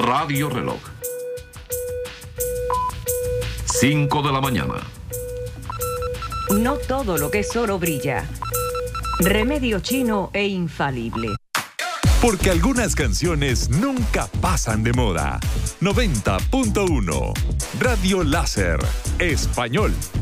Radio Reloj. 5 de la mañana. No todo lo que es oro brilla. Remedio chino e infalible. Porque algunas canciones nunca pasan de moda. 90.1 Radio Láser Español.